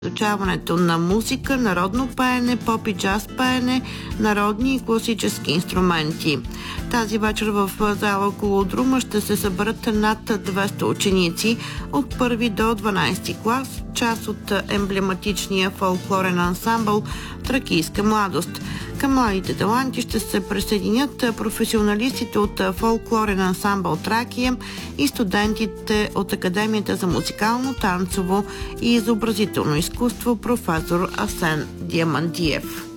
изучаването на музика, народно пеене, поп и джаз пеене, народни и класически инструменти. Тази вечер в зала Колодрума ще се съберат над 200 ученици от 1 до 12 клас, част от емблематичния фолклорен ансамбъл „Тракийска младост“. Към младите таланти ще се присъединят професионалистите от фолклорен ансамбъл „Тракия“ и студентите от Академията за музикално, танцово и изобразително изкуство професор Асен Диамандиев.